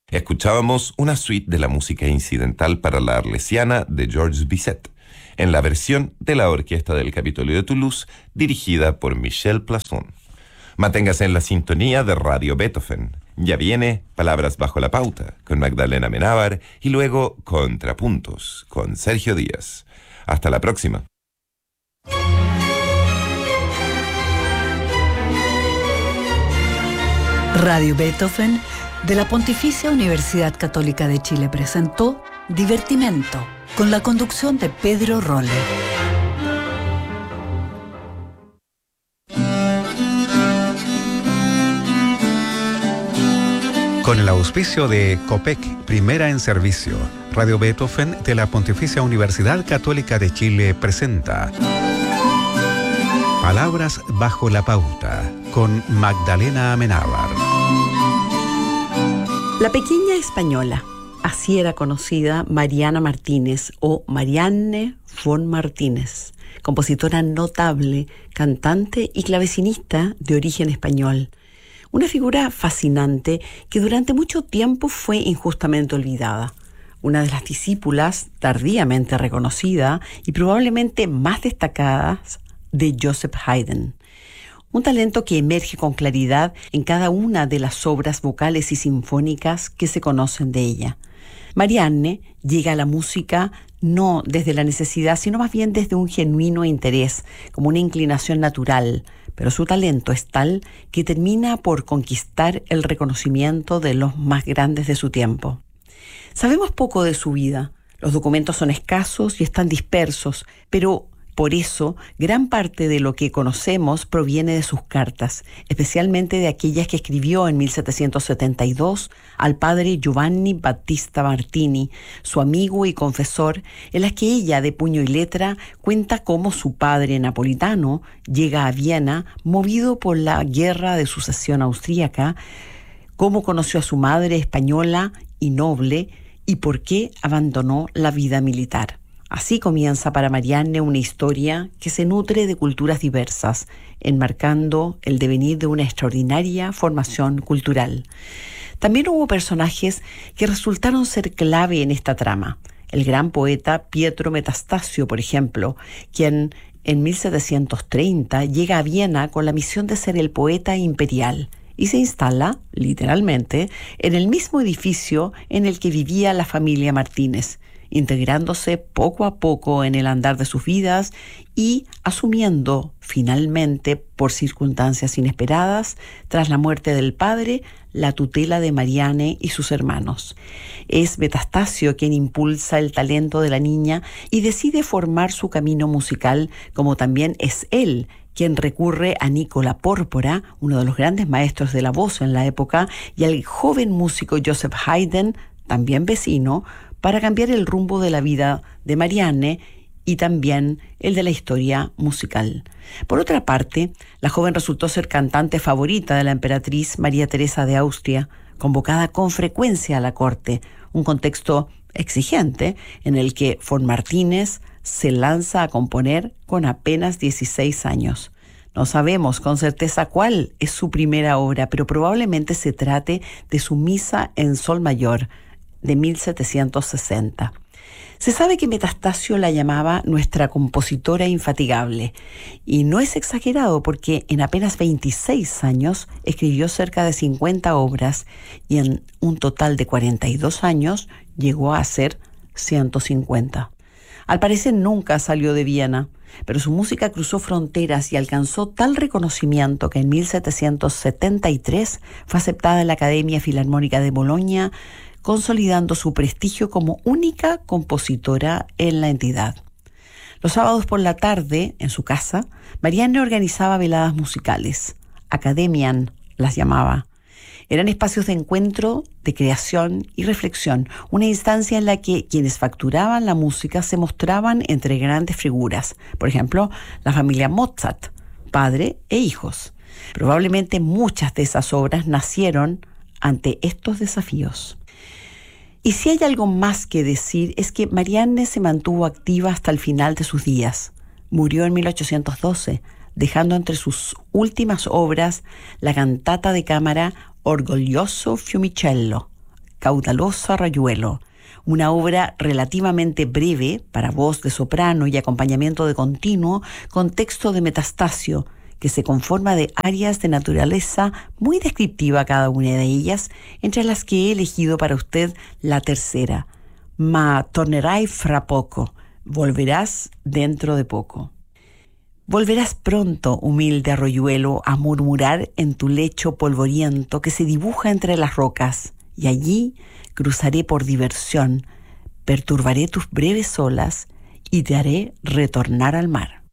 Escuchábamos una suite de la música incidental para la Arlesiana de Georges Bizet, en la versión de la Orquesta del Capitolio de Toulouse, dirigida por Michel Plasson. Manténgase en la sintonía de Radio Beethoven. Ya viene Palabras bajo la pauta, con Magdalena Amenábar, y luego Contrapuntos, con Sergio Díaz. Hasta la próxima. Radio Beethoven de la Pontificia Universidad Católica de Chile presentó Divertimento, con la conducción de Pedro Rolle. Con el auspicio de COPEC, Primera en Servicio, Radio Beethoven de la Pontificia Universidad Católica de Chile presenta Palabras bajo la pauta, con Magdalena Amenábar. La pequeña española, así era conocida Mariana Martínez o Marianne von Martínez, compositora notable, cantante y clavecinista de origen español. Una figura fascinante que durante mucho tiempo fue injustamente olvidada. Una de las discípulas tardíamente reconocida y probablemente más destacadas de Joseph Haydn. Un talento que emerge con claridad en cada una de las obras vocales y sinfónicas que se conocen de ella. Marianne llega a la música no desde la necesidad, sino más bien desde un genuino interés, como una inclinación natural, pero su talento es tal que termina por conquistar el reconocimiento de los más grandes de su tiempo. Sabemos poco de su vida, los documentos son escasos y están dispersos, pero por eso, gran parte de lo que conocemos proviene de sus cartas, especialmente de aquellas que escribió en 1772 al padre Giovanni Battista Martini, su amigo y confesor, en las que ella, de puño y letra, cuenta cómo su padre napolitano llega a Viena movido por la guerra de sucesión austríaca, cómo conoció a su madre española y noble y por qué abandonó la vida militar. Así comienza para Marianne una historia que se nutre de culturas diversas, enmarcando el devenir de una extraordinaria formación cultural. También hubo personajes que resultaron ser clave en esta trama. El gran poeta Pietro Metastasio, por ejemplo, quien en 1730 llega a Viena con la misión de ser el poeta imperial y se instala, literalmente, en el mismo edificio en el que vivía la familia Martínez, integrándose poco a poco en el andar de sus vidas y asumiendo finalmente, por circunstancias inesperadas, tras la muerte del padre, la tutela de Marianne y sus hermanos. Es Metastasio quien impulsa el talento de la niña y decide formar su camino musical, como también es él quien recurre a Nicola Pórpora, uno de los grandes maestros de la voz en la época, y al joven músico Joseph Haydn, también vecino, para cambiar el rumbo de la vida de Marianne y también el de la historia musical. Por otra parte, la joven resultó ser cantante favorita de la emperatriz María Teresa de Austria, convocada con frecuencia a la corte, un contexto exigente en el que von Martínez se lanza a componer con apenas 16 años. No sabemos con certeza cuál es su primera obra, pero probablemente se trate de su Misa en Sol Mayor, de 1760. Se sabe que Metastasio la llamaba nuestra compositora infatigable, y no es exagerado porque en apenas 26 años escribió cerca de 50 obras y en un total de 42 años llegó a hacer 150. Al parecer nunca salió de Viena, pero su música cruzó fronteras y alcanzó tal reconocimiento que en 1773 fue aceptada en la Academia Filarmónica de Bolonia, consolidando su prestigio como única compositora en la entidad. Los sábados por la tarde, en su casa, Marianne organizaba veladas musicales. Academian las llamaba. Eran espacios de encuentro, de creación y reflexión, una instancia en la que quienes facturaban la música se mostraban entre grandes figuras. Por ejemplo, la familia Mozart, padre e hijos. Probablemente muchas de esas obras nacieron ante estos desafíos. Y si hay algo más que decir es que Marianne se mantuvo activa hasta el final de sus días. Murió en 1812, dejando entre sus últimas obras la cantata de cámara Orgoglioso Fiumicello, caudaloso arroyuelo, una obra relativamente breve para voz de soprano y acompañamiento de continuo con texto de Metastasio, que se conforma de áreas de naturaleza muy descriptiva cada una de ellas, entre las que he elegido para usted la tercera, Ma tornerai fra poco, volverás dentro de poco. Volverás pronto, humilde arroyuelo, a murmurar en tu lecho polvoriento que se dibuja entre las rocas, y allí cruzaré por diversión, perturbaré tus breves olas y te haré retornar al mar.